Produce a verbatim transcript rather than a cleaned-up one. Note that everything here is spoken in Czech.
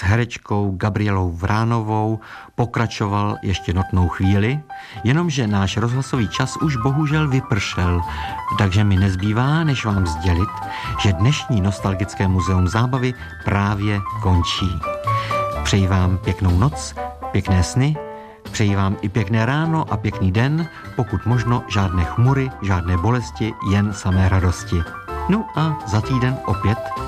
herečkou Gabrielou Vránovou pokračoval ještě notnou chvíli, jenomže náš rozhlasový čas už bohužel vypršel, takže mi nezbývá, než vám sdělit, že dnešní nostalgické muzeum zábavy právě končí. Přeji vám pěknou noc, pěkné sny, přeji vám i pěkné ráno a pěkný den, pokud možno žádné chmury, žádné bolesti, jen samé radosti. No a za týden opět